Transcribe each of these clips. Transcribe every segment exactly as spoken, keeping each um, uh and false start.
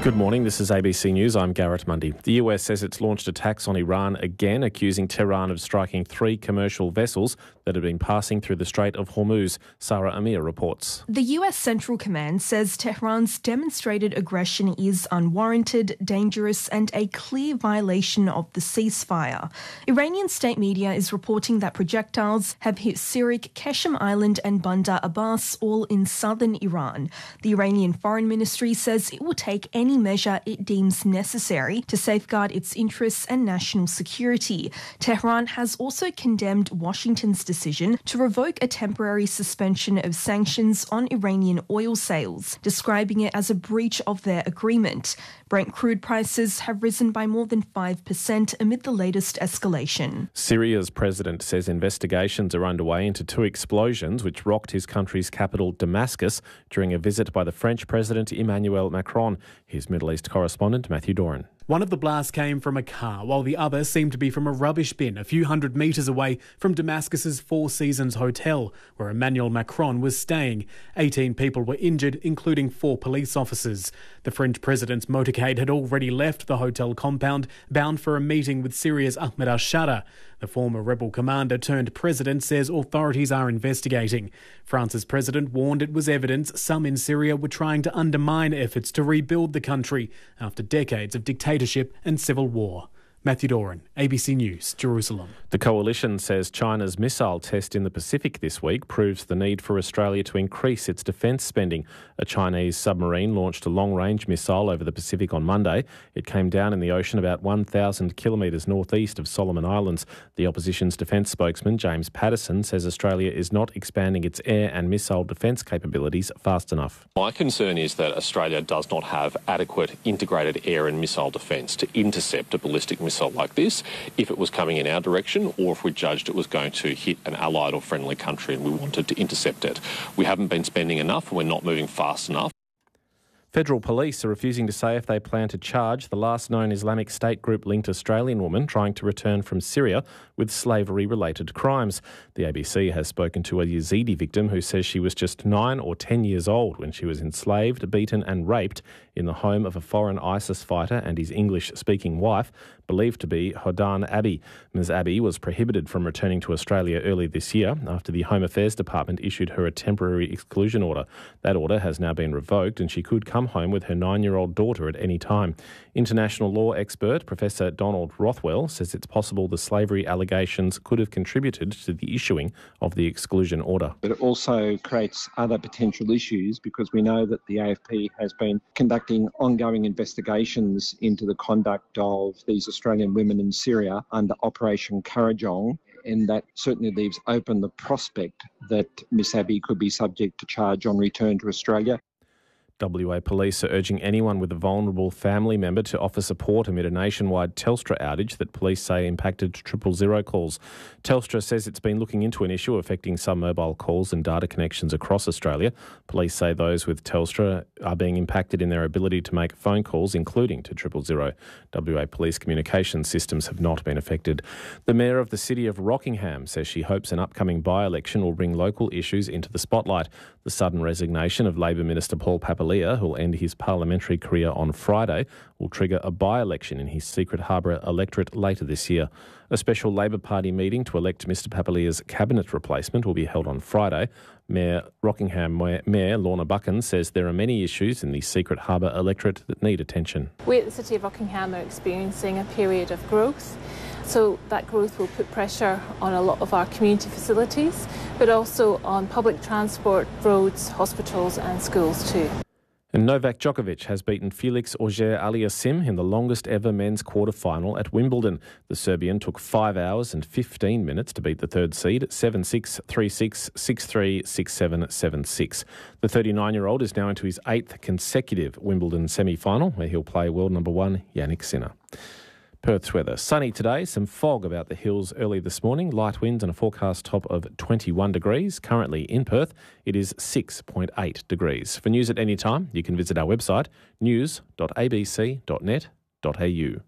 Good morning, this is A B C News. I'm Garrett Mundy. The U S says it's launched attacks on Iran again, accusing Tehran of striking three commercial vessels that have been passing through the Strait of Hormuz. Sarah Amir reports. The U S Central Command says Tehran's demonstrated aggression is unwarranted, dangerous and a clear violation of the ceasefire. Iranian state media is reporting that projectiles have hit Sirik, Keshem Island and Bandar Abbas, all in southern Iran. The Iranian Foreign Ministry says it will take any measure it deems necessary to safeguard its interests and national security. Tehran has also condemned Washington's decision to revoke a temporary suspension of sanctions on Iranian oil sales, describing it as a breach of their agreement. Brent crude prices have risen by more than five percent amid the latest escalation. Syria's president says investigations are underway into two explosions which rocked his country's capital, Damascus, during a visit by the French President Emmanuel Macron. Here's Middle East correspondent Matthew Doran. One of the blasts came from a car, while the other seemed to be from a rubbish bin a few hundred metres away from Damascus's Four Seasons Hotel, where Emmanuel Macron was staying. eighteen people were injured, including four police officers. The French president's motorcade had already left the hotel compound, bound for a meeting with Syria's Ahmed al-Shara. The former rebel commander turned president says authorities are investigating. France's president warned it was evidence some in Syria were trying to undermine efforts to rebuild the country after decades of dictatorship and civil war. Matthew Doran, A B C News, Jerusalem. The coalition says China's missile test in the Pacific this week proves the need for Australia to increase its defence spending. A Chinese submarine launched a long-range missile over the Pacific on Monday. It came down in the ocean about one thousand kilometres northeast of Solomon Islands. The opposition's defence spokesman, James Paterson, says Australia is not expanding its air and missile defence capabilities fast enough. My concern is that Australia does not have adequate integrated air and missile defence to intercept a ballistic missile like this if it was coming in our direction or if we judged it was going to hit an allied or friendly country and we wanted to intercept it. We haven't been spending enough and we're not moving fast enough. Federal police are refusing to say if they plan to charge the last known Islamic State group-linked Australian woman trying to return from Syria with slavery-related crimes. The A B C has spoken to a Yazidi victim who says she was just nine or ten years old when she was enslaved, beaten and raped in the home of a foreign ISIS fighter and his English-speaking wife, believed to be Hodan Abbey. Miz Abbey was prohibited from returning to Australia early this year after the Home Affairs Department issued her a temporary exclusion order. That order has now been revoked and she could come home with her nine-year-old daughter at any time. International law expert Professor Donald Rothwell says it's possible the slavery allegations could have contributed to the issuing of the exclusion order. But it also creates other potential issues because we know that the A F P has been conducting ongoing investigations into the conduct of these Australian women in Syria under Operation Kurrajong, and that certainly leaves open the prospect that Miss Abbey could be subject to charge on return to Australia. W A Police are urging anyone with a vulnerable family member to offer support amid a nationwide Telstra outage that police say impacted triple zero calls. Telstra says it's been looking into an issue affecting some mobile calls and data connections across Australia. Police say those with Telstra are being impacted in their ability to make phone calls, including to triple zero. W A Police communication systems have not been affected. The Mayor of the City of Rockingham says she hopes an upcoming by-election will bring local issues into the spotlight. The sudden resignation of Labor Minister Paul Papalia, who will end his parliamentary career on Friday, will trigger a by-election in his Secret Harbour electorate later this year. A special Labor Party meeting to elect Mr Papalia's cabinet replacement will be held on Friday. Mayor Rockingham Mayor Lorna Buchan says there are many issues in the Secret Harbour electorate that need attention. We at the City of Rockingham are experiencing a period of growth. So that growth will put pressure on a lot of our community facilities, but also on public transport, roads, hospitals and schools too. And Novak Djokovic has beaten Felix Auger-Aliassime in the longest ever men's quarter-final at Wimbledon. The Serbian took five hours and fifteen minutes to beat the third seed, seven six, three six, six three, six seven, seven six. The thirty-nine-year-old is now into his eighth consecutive Wimbledon semi-final, where he'll play world number one Yannick Sinner. Perth's weather. Sunny today, some fog about the hills early this morning, light winds and a forecast top of twenty-one degrees. Currently in Perth, it is six point eight degrees. For news at any time, you can visit our website, news dot a b c dot net dot a u.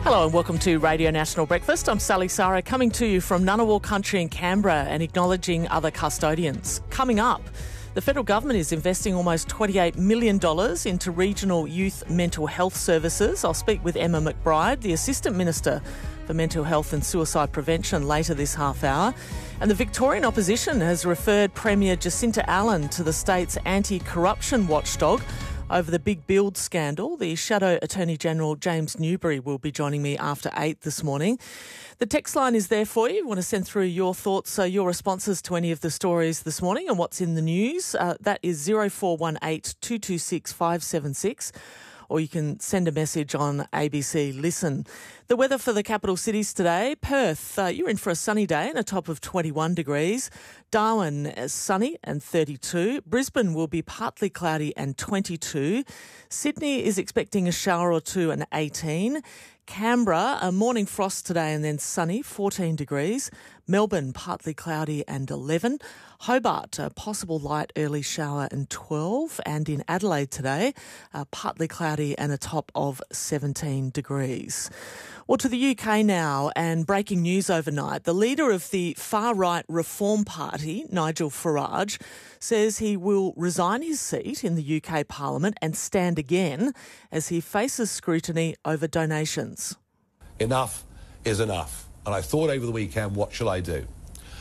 Hello and welcome to Radio National Breakfast. I'm Sally Sara, coming to you from Ngunnawal Country in Canberra and acknowledging other custodians. Coming up, the federal government is investing almost twenty-eight million dollars into regional youth mental health services. I'll speak with Emma McBride, the Assistant Minister for Mental Health and Suicide Prevention, later this half hour. And the Victorian opposition has referred Premier Jacinta Allen to the state's anti-corruption watchdog over the Big Build scandal. The Shadow Attorney General James Newbury will be joining me after eight this morning. The text line is there for you. You want to send through your thoughts, uh, your responses to any of the stories this morning and what's in the news. Uh, that is zero four one eight, two two six, five seven six. Or you can send a message on A B C Listen. The weather for the capital cities today: Perth, uh, you're in for a sunny day and a top of twenty-one degrees. Darwin, uh, sunny and thirty-two. Brisbane will be partly cloudy and twenty-two. Sydney is expecting a shower or two and eighteen. Canberra, a morning frost today and then sunny, fourteen degrees. Melbourne, partly cloudy and eleven. Hobart, a possible light early shower and twelve. And in Adelaide today, uh, partly cloudy and a top of seventeen degrees. Well, to the U K now, and breaking news overnight. The leader of the far-right Reform Party, Nigel Farage, says he will resign his seat in the U K Parliament and stand again as he faces scrutiny over donations. Enough is enough. And I thought over the weekend, what shall I do?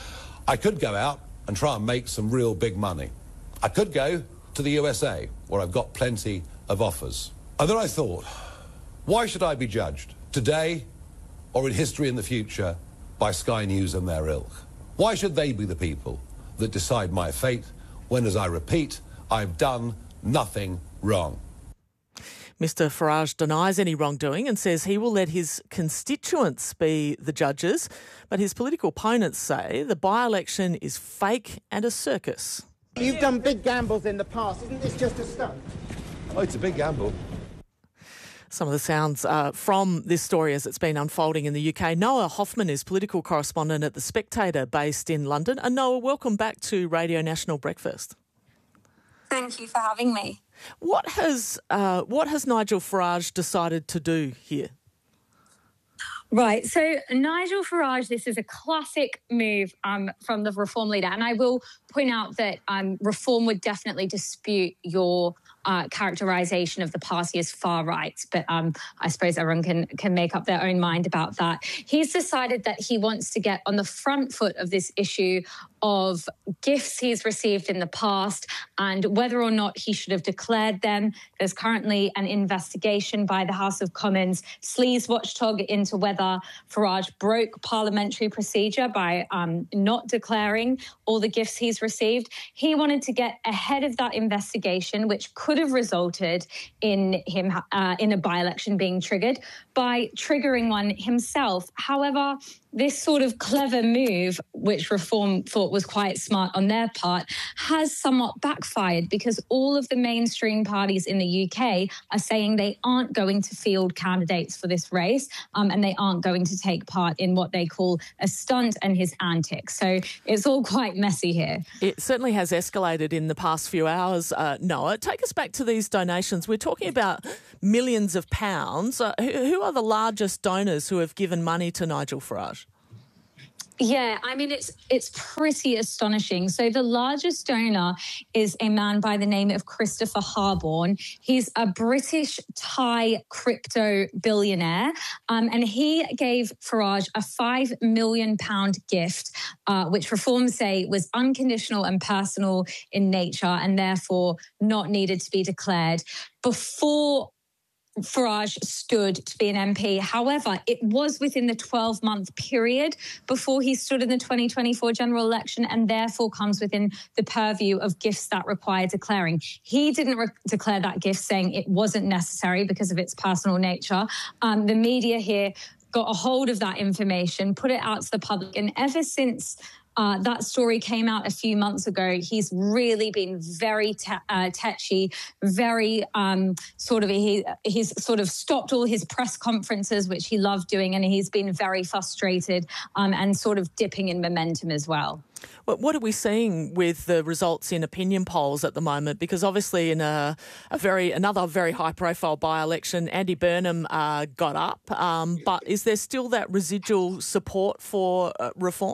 I could go out and try and make some real big money. I could go to the U S A, where I've got plenty of offers. And then I thought, why should I be judged today or in history in the future by Sky News and their ilk? Why should they be the people that decide my fate when, as I repeat, I've done nothing wrong? Mister Farage denies any wrongdoing and says he will let his constituents be the judges, but his political opponents say the by-election is fake and a circus. You've done big gambles in the past. Isn't this just a stunt? Oh, it's a big gamble. Some of the sounds uh, from this story as it's been unfolding in the U K. Noah Hoffman is political correspondent at The Spectator based in London. And Noah, welcome back to Radio National Breakfast. Thank you for having me. What has uh, what has Nigel Farage decided to do here? Right, so Nigel Farage, this is a classic move um, from the Reform leader. And I will point out that um, Reform would definitely dispute your uh, characterisation of the party as far right. But um, I suppose everyone can, can make up their own mind about that. He's decided that he wants to get on the front foot of this issue of gifts he's received in the past and whether or not he should have declared them. There's currently an investigation by the House of Commons Sleaze Watchdog into whether Farage broke parliamentary procedure by um, not declaring all the gifts he's received. He wanted to get ahead of that investigation, which could have resulted in him uh, in a by-election being triggered, by triggering one himself. However, this sort of clever move, which Reform thought was quite smart on their part, has somewhat backfired because all of the mainstream parties in the U K are saying they aren't going to field candidates for this race um, and they aren't going to take part in what they call a stunt and his antics. So it's all quite messy here. It certainly has escalated in the past few hours, uh, Noah. Take us back to these donations. We're talking about millions of pounds. Uh, who, who are the largest donors who have given money to Nigel Farage? Yeah, I mean, it's it's pretty astonishing. So the largest donor is a man by the name of Christopher Harborne. He's a British Thai crypto billionaire, um, and he gave Farage a five million pound gift, uh, which Reform say was unconditional and personal in nature and therefore not needed to be declared before Farage stood to be an M P. However, it was within the twelve-month period before he stood in the twenty twenty-four general election and therefore comes within the purview of gifts that require declaring. He didn't re- declare that gift, saying it wasn't necessary because of its personal nature. Um, the media here got a hold of that information, put it out to the public, and ever since Uh, that story came out a few months ago. He's really been very te- uh, tetchy, very um, sort of, he, he's sort of stopped all his press conferences, which he loved doing, and he's been very frustrated um, and sort of dipping in momentum as well. What are we seeing with the results in opinion polls at the moment? Because obviously in a, a very another very high-profile by-election, Andy Burnham uh, got up, um, but is there still that residual support for uh, reform?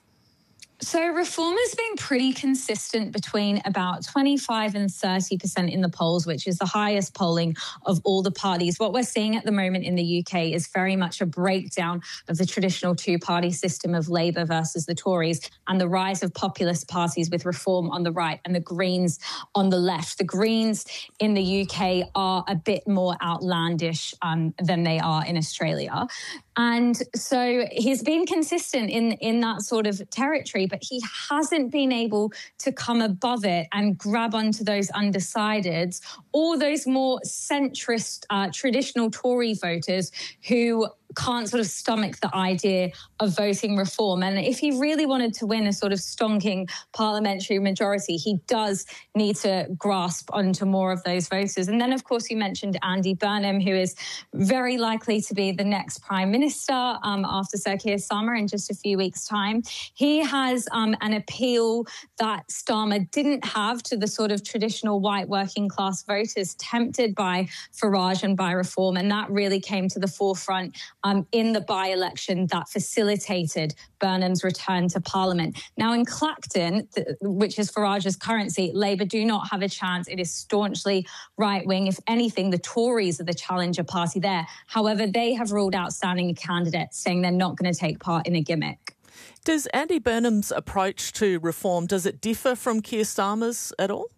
So reform has been pretty consistent between about twenty-five and thirty percent in the polls, which is the highest polling of all the parties. What we're seeing at the moment in the U K is very much a breakdown of the traditional two-party system of Labour versus the Tories and the rise of populist parties with Reform on the right and the Greens on the left. The Greens in the U K are a bit more outlandish um, than they are in Australia. And so he's been consistent in, in that sort of territory, but he hasn't been able to come above it and grab onto those undecideds or those more centrist, uh, traditional Tory voters who can't sort of stomach the idea of voting reform. And if he really wanted to win a sort of stonking parliamentary majority, he does need to grasp onto more of those voters. And then, of course, you mentioned Andy Burnham, who is very likely to be the next Prime Minister um, after Sir Keir Starmer in just a few weeks' time. He has um, an appeal that Starmer didn't have to the sort of traditional white working class voters tempted by Farage and by reform. And that really came to the forefront Um, in the by-election that facilitated Burnham's return to Parliament. Now, in Clacton, th- which is Farage's current seat, Labour do not have a chance. It is staunchly right-wing. If anything, the Tories are the challenger party there. However, they have ruled out standing a candidate, saying they're not going to take part in a gimmick. Does Andy Burnham's approach to reform, does it differ from Keir Starmer's at all?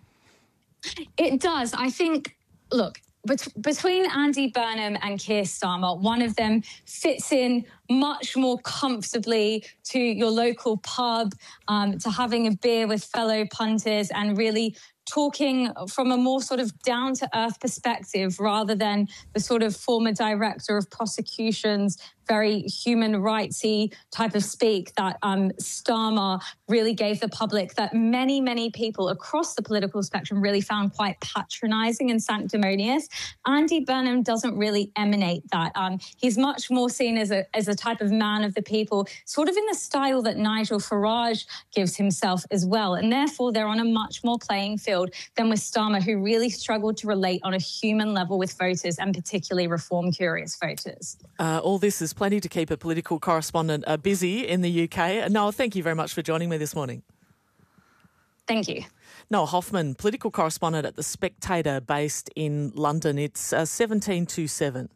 It does. I think, look, Bet- between Andy Burnham and Keir Starmer, one of them fits in much more comfortably to your local pub, um, to having a beer with fellow punters and really talking from a more sort of down-to-earth perspective rather than the sort of former director of prosecutions, very human rightsy type of speak that um, Starmer really gave the public, that many, many people across the political spectrum really found quite patronising and sanctimonious. Andy Burnham doesn't really emanate that. Um, he's much more seen as a, as a type of man of the people, sort of in the style that Nigel Farage gives himself as well. And therefore, they're on a much more playing field than with Starmer, who really struggled to relate on a human level with voters and particularly reform-curious voters. Uh, all this is plenty to keep a political correspondent uh, busy in the U K. Noel, thank you very much for joining me this morning. Thank you. Noel Hoffman, political correspondent at The Spectator based in London. It's uh, seventeen to seven.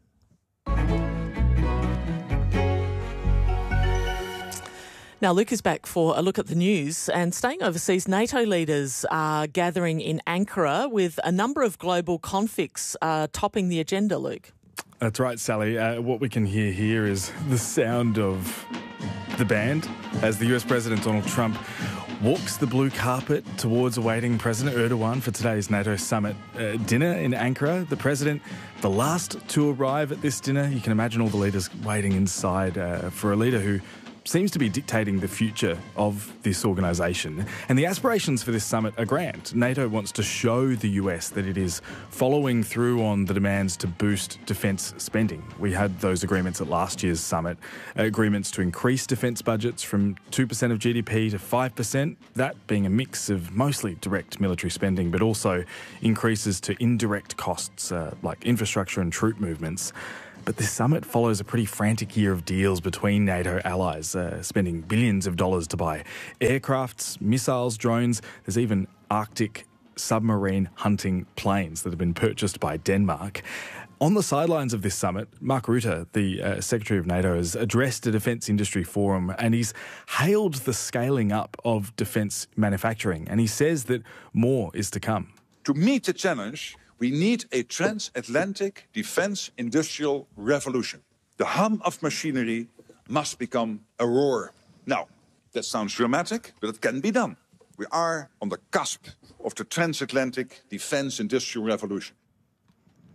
Now, Luke is back for a look at the news, and staying overseas, NATO leaders are gathering in Ankara with a number of global conflicts uh, topping the agenda, Luke. That's right, Sally. Uh, what we can hear here is the sound of the band as the U S President Donald Trump walks the blue carpet towards awaiting President Erdogan for today's NATO summit uh, dinner in Ankara. The President, the last to arrive at this dinner. You can imagine all the leaders waiting inside uh, for a leader who seems to be dictating the future of this organisation. And the aspirations for this summit are grand. NATO wants to show the U S that it is following through on the demands to boost defence spending. We had those agreements at last year's summit, agreements to increase defence budgets from two percent of G D P to five percent, that being a mix of mostly direct military spending, but also increases to indirect costs uh, like infrastructure and troop movements. But this summit follows a pretty frantic year of deals between NATO allies, uh, spending billions of dollars to buy aircrafts, missiles, drones. There's even Arctic submarine hunting planes that have been purchased by Denmark. On the sidelines of this summit, Mark Rutte, the uh, Secretary of NATO, has addressed a defence industry forum and he's hailed the scaling up of defence manufacturing. And he says that more is to come. To meet the challenge, we need a transatlantic defense industrial revolution. The hum of machinery must become a roar. Now, that sounds dramatic, but it can be done. We are on the cusp of the transatlantic defense industrial revolution.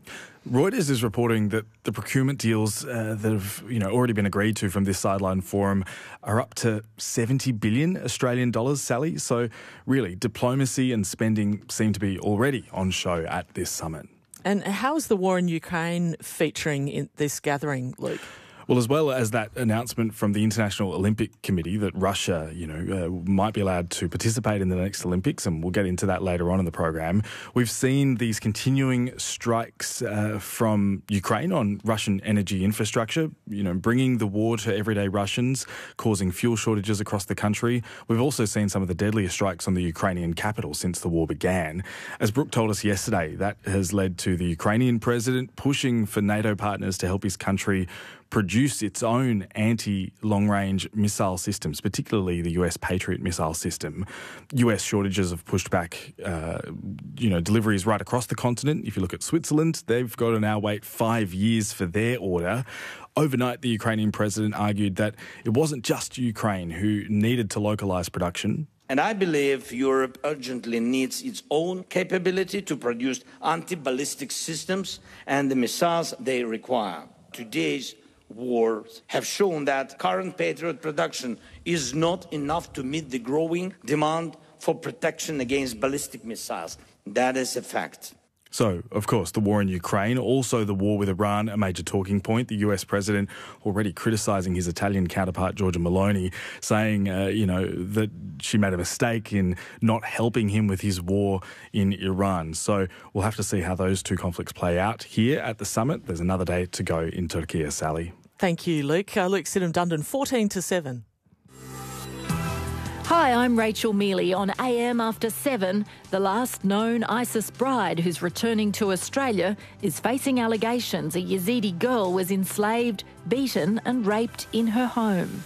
Reuters is reporting that the procurement deals uh, that have you know already been agreed to from this sideline forum are up to seventy billion Australian dollars, Sally. So really, diplomacy and spending seem to be already on show at this summit. And how is the war in Ukraine featuring in this gathering, Luke? Well, as well as that announcement from the International Olympic Committee that Russia, you know, uh, might be allowed to participate in the next Olympics, and we'll get into that later on in the program. We've seen these continuing strikes uh, from Ukraine on Russian energy infrastructure, you know, bringing the war to everyday Russians, causing fuel shortages across the country. We've also seen some of the deadliest strikes on the Ukrainian capital since the war began. As Brooke told us yesterday, that has led to the Ukrainian president pushing for NATO partners to help his country produce its own anti-long-range missile systems, particularly the U S Patriot missile system. U S shortages have pushed back, uh, you know, deliveries right across the continent. If you look at Switzerland, they've got to now wait five years for their order. Overnight, the Ukrainian president argued that it wasn't just Ukraine who needed to localise production. And I believe Europe urgently needs its own capability to produce anti-ballistic systems and the missiles they require. Today's wars have shown that current Patriot production is not enough to meet the growing demand for protection against ballistic missiles. That is a fact. So, of course, the war in Ukraine, also the war with Iran, a major talking point. The U S president already criticising his Italian counterpart, Giorgia Meloni, saying, uh, you know, that she made a mistake in not helping him with his war in Iran. So we'll have to see how those two conflicts play out here at the summit. There's another day to go in Turkey, Sally. Thank you, Luke. Uh, Luke Sidham-Dundon, fourteen to seven. Hi, I'm Rachel Mealy on A M After seven. The last known ISIS bride who's returning to Australia is facing allegations a Yazidi girl was enslaved, beaten and raped in her home.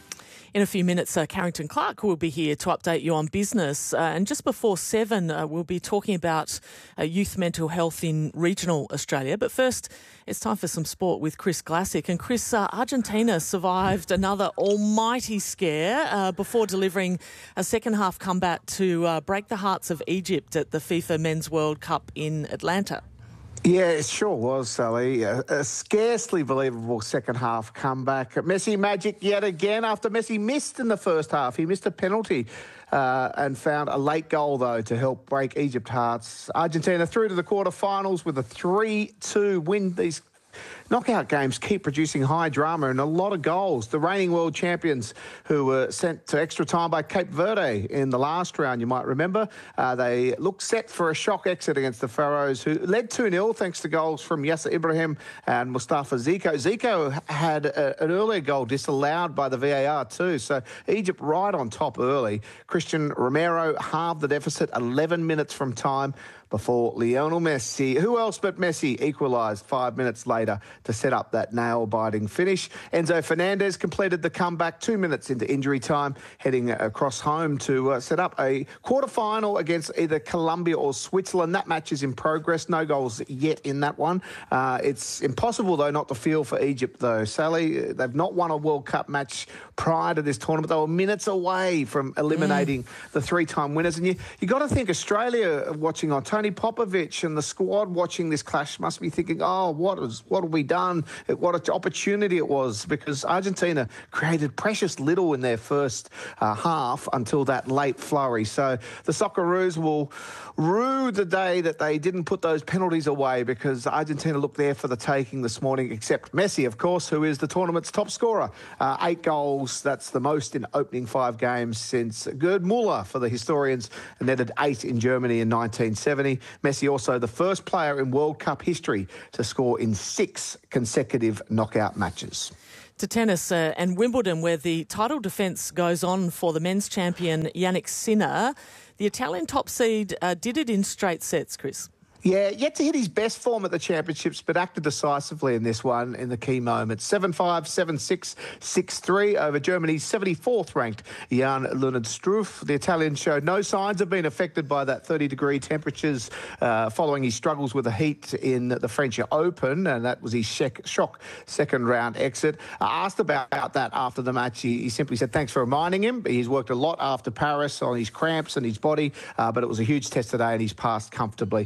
In a few minutes, uh, Carrington Clark will be here to update you on business. Uh, and just before seven, uh, we'll be talking about uh, youth mental health in regional Australia. But first, it's time for some sport with Chris Glassick. And Chris, uh, Argentina survived another almighty scare uh, before delivering a second-half comeback to uh, break the hearts of Egypt at the FIFA Men's World Cup in Atlanta. Yeah, it sure was, Sally. A, a scarcely believable second-half comeback. Messi magic yet again after Messi missed in the first half. He missed a penalty uh, and found a late goal, though, to help break Egypt hearts. Argentina through to the quarterfinals with a three two win. These knockout games keep producing high drama and a lot of goals. The reigning world champions who were sent to extra time by Cape Verde in the last round, you might remember. Uh, they looked set for a shock exit against the Pharaohs, who led two nil thanks to goals from Yasser Ibrahim and Mustafa Zico. Zico had a, an earlier goal disallowed by the V A R too, so Egypt right on top early. Christian Romero halved the deficit eleven minutes from time before Lionel Messi, who else but Messi, equalised five minutes later to set up that nail-biting finish. Enzo Fernandez completed the comeback two minutes into injury time, heading across home to uh, set up a quarter-final against either Colombia or Switzerland. That match is in progress. No goals yet in that one. Uh, it's impossible, though, not to feel for Egypt, though. Sally, they've not won a World Cup match prior to this tournament. They were minutes away from eliminating mm. the three-time winners. And you you got to think Australia watching on Tony Popovich and the squad watching this clash must be thinking, oh, what is what have we done? What an opportunity it was, because Argentina created precious little in their first uh, half until that late flurry. So the Socceroos will rue the day that they didn't put those penalties away, because Argentina looked there for the taking this morning, except Messi, of course, who is the tournament's top scorer. Uh, eight goals, that's the most in opening five games since Gerd Müller for the historians, netted eight in Germany in nineteen seventy. Messi also the first player in World Cup history to score in six consecutive knockout matches. To tennis uh, and Wimbledon, where the title defence goes on for the men's champion Jannik Sinner. The Italian top seed uh, did it in straight sets, Chris. Yeah, yet to hit his best form at the championships, but acted decisively in this one in the key moments. seven five, seven six, six three over Germany's seventy-fourth ranked Jan Leonard Struff. The Italian showed no signs of being affected by that thirty-degree temperatures uh, following his struggles with the heat in the French Open, and that was his shock second-round exit. Uh, asked about that after the match, he, he simply said thanks for reminding him. He's worked a lot after Paris on his cramps and his body, uh, but it was a huge test today and he's passed comfortably. He'll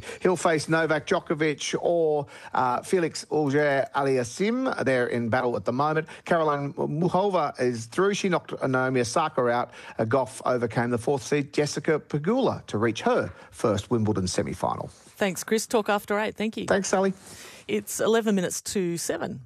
face Novak Djokovic or uh, Felix Auger-Aliassime. They're in battle at the moment. Caroline Muchova is through. She knocked Naomi Osaka out. Uh, Goff overcame the fourth seed Jessica Pegula to reach her first Wimbledon semi-final. Thanks, Chris. Talk after eight. Thank you. Thanks, Sally. It's eleven minutes to seven.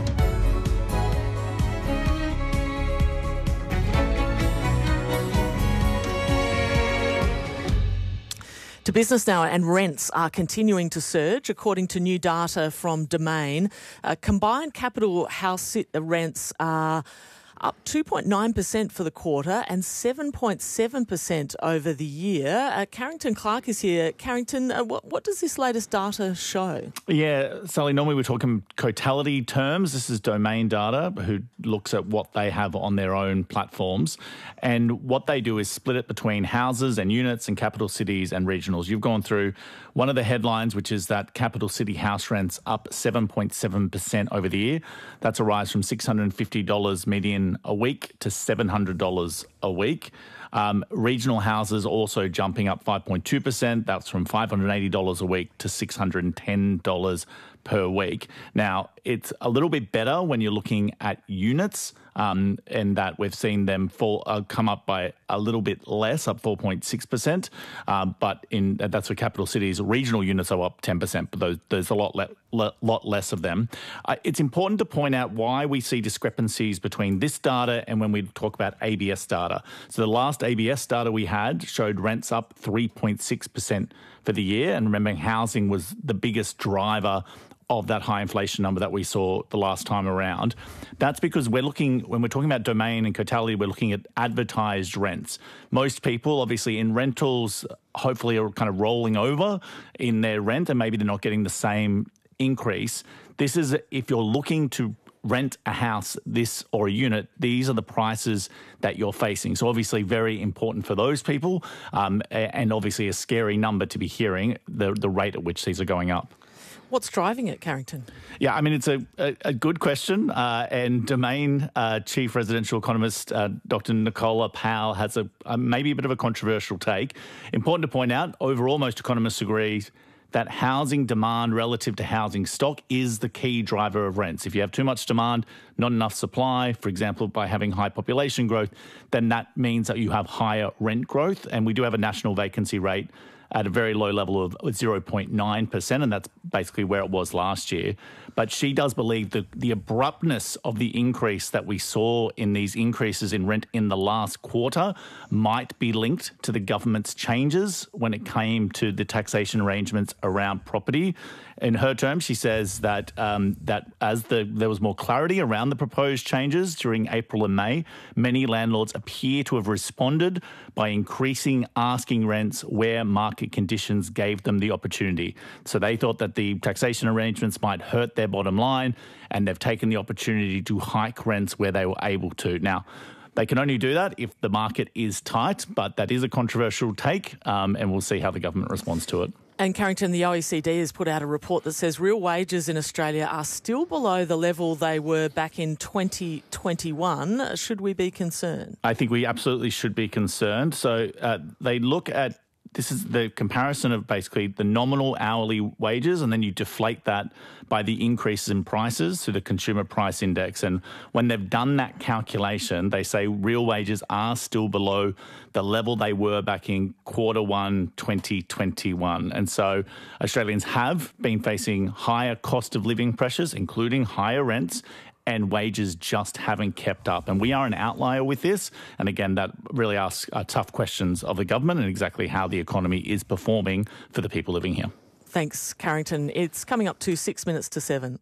To business now, and rents are continuing to surge. According to new data from Domain, uh, combined capital house rents are up two point nine percent for the quarter and seven point seven percent over the year. Uh, Carrington Clark is here. Carrington, uh, what, what does this latest data show? Yeah, Sally, normally we're talking totality terms. This is Domain data, who looks at what they have on their own platforms. And what they do is split it between houses and units and capital cities and regionals. You've gone through one of the headlines, which is that capital city house rents up seven point seven percent over the year. That's a rise from six hundred fifty dollars median a week to seven hundred dollars a week. Um, regional houses also jumping up five point two percent. That's from five hundred eighty dollars a week to six hundred ten dollars per week. Now, it's a little bit better when you're looking at units, um, in that we've seen them fall, uh, come up by a little bit less, up four point six percent. Um, but in that's for capital cities. Regional units are up ten percent, but those, there's a lot, le- le- lot less of them. Uh, it's important to point out why we see discrepancies between this data and when we talk about A B S data. So the last A B S data we had showed rents up three point six percent for the year. And remembering housing was the biggest driver of that high inflation number that we saw the last time around. That's because we're looking, when we're talking about Domain and totality, we're looking at advertised rents. Most people, obviously, in rentals, hopefully are kind of rolling over in their rent and maybe they're not getting the same increase. This is if you're looking to rent a house, this or a unit, these are the prices that you're facing. So obviously very important for those people, um, and obviously a scary number to be hearing, the, the rate at which these are going up. What's driving it, Carrington? Yeah, I mean, it's a, a, a good question. Uh, and Domain uh, Chief Residential Economist uh, Doctor Nicola Powell has a, a maybe a bit of a controversial take. Important to point out, overall, most economists agree that housing demand relative to housing stock is the key driver of rents. If you have too much demand, not enough supply, for example, by having high population growth, then that means that you have higher rent growth. And we do have a national vacancy rate at a very low level of zero point nine percent, and that's basically where it was last year. But she does believe that the abruptness of the increase that we saw in these increases in rent in the last quarter might be linked to the government's changes when it came to the taxation arrangements around property. In her terms, she says that um, that as the, there was more clarity around the proposed changes during April and May, many landlords appear to have responded by increasing asking rents where market conditions gave them the opportunity. So they thought that the taxation arrangements might hurt their bottom line, and they've taken the opportunity to hike rents where they were able to. Now, they can only do that if the market is tight, but that is a controversial take, um, and we'll see how the government responds to it. And Carrington, the O E C D has put out a report that says real wages in Australia are still below the level they were back in twenty twenty-one. Should we be concerned? I think we absolutely should be concerned. So uh, they look at, this is the comparison of basically the nominal hourly wages, and then you deflate that by the increases in prices to the consumer price index. And when they've done that calculation, they say real wages are still below the level they were back in quarter one, twenty twenty-one. And so Australians have been facing higher cost of living pressures, including higher rents, and wages just haven't kept up. And we are an outlier with this. And again, that really asks uh, tough questions of the government and exactly how the economy is performing for the people living here. Thanks, Carrington. It's coming up to six minutes to seven.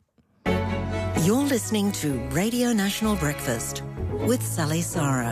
You're listening to Radio National Breakfast with Sally Sarah.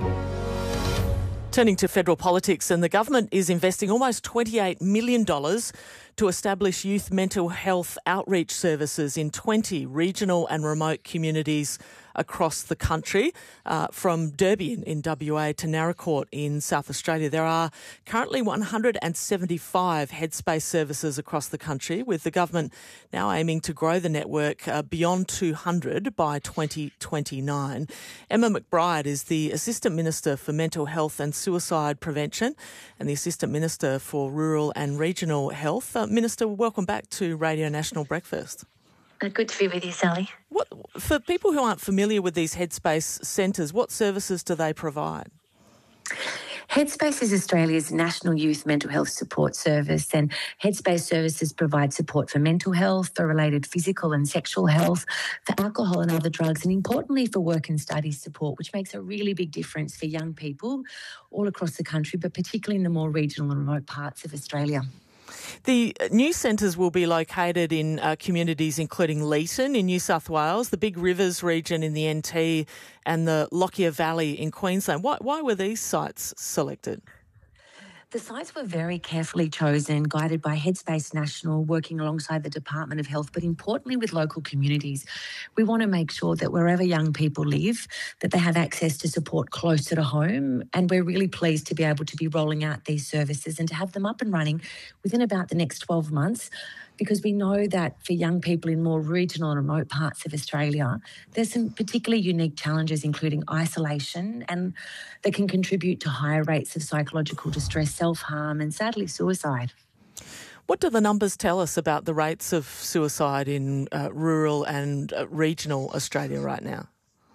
Turning to federal politics, and the government is investing almost twenty-eight million dollars to establish youth mental health outreach services in twenty regional and remote communities across the country, uh, from Derby in, in W A to Naracoorte in South Australia. There are currently one hundred seventy-five Headspace services across the country, with the government now aiming to grow the network uh, beyond two hundred by twenty twenty-nine. Emma McBride is the Assistant Minister for Mental Health and Suicide Prevention and the Assistant Minister for Rural and Regional Health. Uh, Minister, welcome back to Radio National Breakfast. Uh, good to be with you, Sally. What, for people who aren't familiar with these Headspace centres, what services do they provide? Headspace is Australia's national youth mental health support service, and Headspace services provide support for mental health, for related physical and sexual health, for alcohol and other drugs, and importantly for work and study support, which makes a really big difference for young people all across the country, but particularly in the more regional and remote parts of Australia. The new centres will be located in uh, communities including Leeton in New South Wales, the Big Rivers region in the N T and the Lockyer Valley in Queensland. Why, why were these sites selected? The sites were very carefully chosen, guided by Headspace National, working alongside the Department of Health, but importantly with local communities. We want to make sure that wherever young people live, that they have access to support closer to home. And we're really pleased to be able to be rolling out these services and to have them up and running within about the next twelve months. Because we know that for young people in more regional and remote parts of Australia, there's some particularly unique challenges, including isolation, and that can contribute to higher rates of psychological distress, self-harm and sadly suicide. What do the numbers tell us about the rates of suicide in uh, rural and uh, regional Australia right now?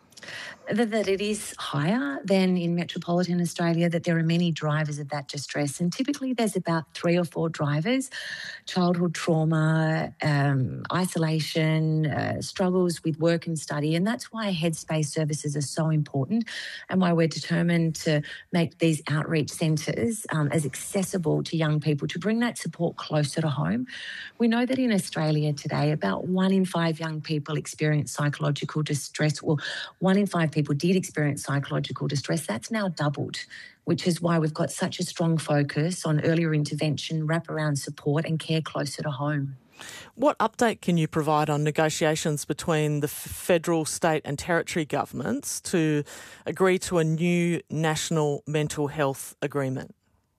That it is higher than in metropolitan Australia, that there are many drivers of that distress. And typically there's about three or four drivers: childhood trauma, um, isolation, uh, struggles with work and study. And that's why Headspace services are so important and why we're determined to make these outreach centres um, as accessible to young people, to bring that support closer to home. We know that in Australia today, about one in five young people experience psychological distress, or one in five people did experience psychological distress. That's now doubled, which is why we've got such a strong focus on earlier intervention, wraparound support and care closer to home. What update can you provide on negotiations between the federal, state and territory governments to agree to a new national mental health agreement?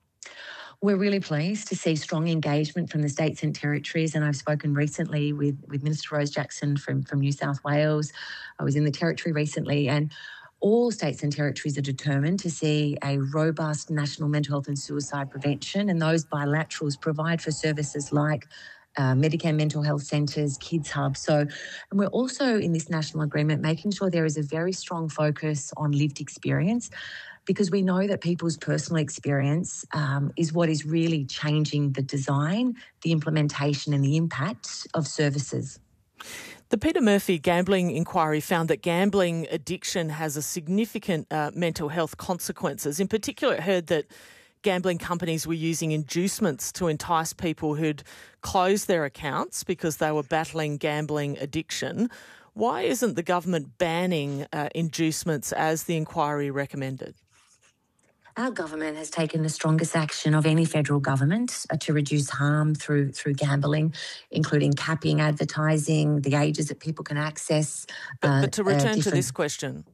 We're really pleased to see strong engagement from the states and territories, and I've spoken recently with, with Minister Rose Jackson from, from New South Wales. I was in the territory recently, and all states and territories are determined to see a robust national mental health and suicide prevention, and those bilaterals provide for services like Uh, Medicare mental health centres, kids hubs. So, and we're also in this national agreement making sure there is a very strong focus on lived experience, because we know that people's personal experience um, is what is really changing the design, the implementation and the impact of services. The Peter Murphy Gambling Inquiry found that gambling addiction has a significant uh, mental health consequences. In particular, it heard that gambling companies were using inducements to entice people who'd closed their accounts because they were battling gambling addiction. Why isn't the government banning uh, inducements as the inquiry recommended? Our government has taken the strongest action of any federal government uh, to reduce harm through through gambling, including capping advertising, the ages that people can access. But, uh, but to return uh, to this question.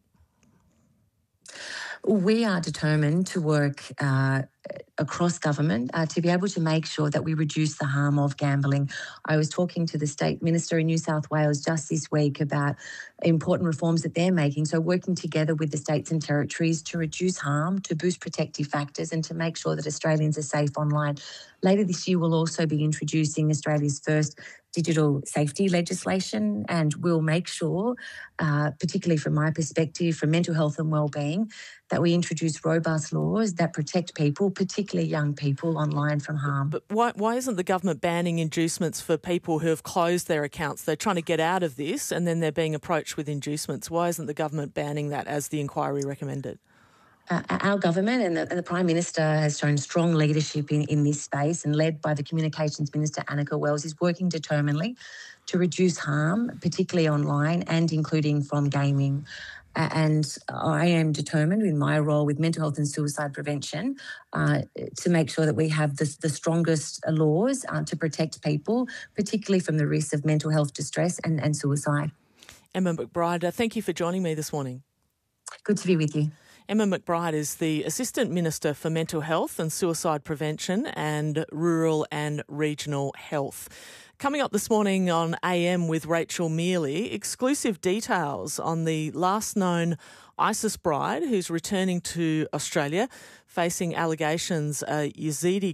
We are determined to work uh, across government uh, to be able to make sure that we reduce the harm of gambling. I was talking to the State Minister in New South Wales just this week about important reforms that they're making, so working together with the states and territories to reduce harm, to boost protective factors and to make sure that Australians are safe online. Later this year, we'll also be introducing Australia's first digital safety legislation, and we'll make sure, uh, particularly from my perspective, from mental health and wellbeing, that we introduce robust laws that protect people, particularly young people, online from harm. But why, why isn't the government banning inducements for people who have closed their accounts? They're trying to get out of this and then they're being approached with inducements. Why isn't the government banning that as the inquiry recommended? Uh, our government and the, and the Prime Minister has shown strong leadership in, in this space, and led by the Communications Minister, Annika Wells, is working determinedly to reduce harm, particularly online and including from gaming. Uh, and I am determined in my role with mental health and suicide prevention uh, to make sure that we have the, the strongest laws uh, to protect people, particularly from the risks of mental health distress and, and suicide. Emma McBride, thank you for joining me this morning. Good to be with you. Emma McBride is the Assistant Minister for Mental Health and Suicide Prevention and Rural and Regional Health. Coming up this morning on A M with Rachel Mealy, exclusive details on the last known ISIS bride who's returning to Australia facing allegations a Yazidi